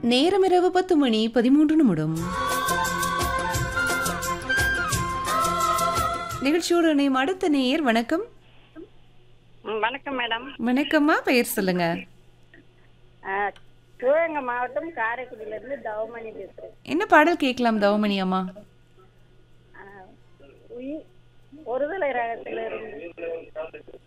நேரம் இரவு 10 மணி 13 நிமிடம். நிகழ்ச்சியோடு இணையும் அடுத்த நேயர். வணக்கம். வணக்கம் மேடம். வணக்கம்மா, பெயர் சொல்லுங்க. சிவகங்கை மாவட்டம் காரைக்குடியிலிருந்து தவமணி பேசுறேன். என்ன பாடல் கேட்கலாம் தவமணி அம்மா? ஒருதலை ரகத்திலிருந்து